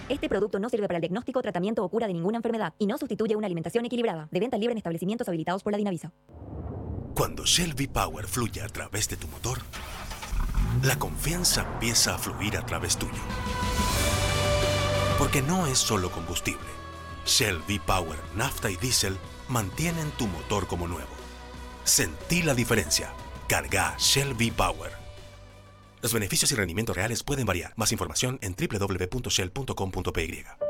Este producto no sirve para el diagnóstico, tratamiento o cura de ninguna enfermedad y no sustituye una alimentación equilibrada. De venta libre en establecimientos habilitados por la Dinavisa. Cuando Shell V-Power fluye a través de tu motor, la confianza empieza a fluir a través tuyo. Porque no es solo combustible. Shell V-Power, nafta y diésel mantienen tu motor como nuevo. Sentí la diferencia. Carga Shell V-Power. Los beneficios y rendimientos reales pueden variar. Más información en www.shell.com.py.